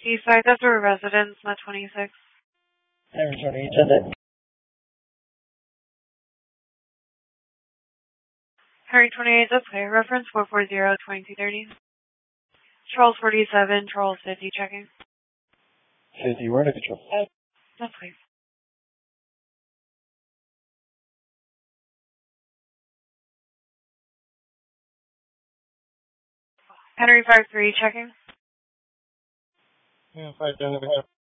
Eastside, that's where residence, not 26. Henry 28, send it. Henry 28, that's clear. Reference 440-2230. Charles 47, Charles 50, checking. 50, we're under control. That's clear. Henry 53, checking. Yeah, 5 down,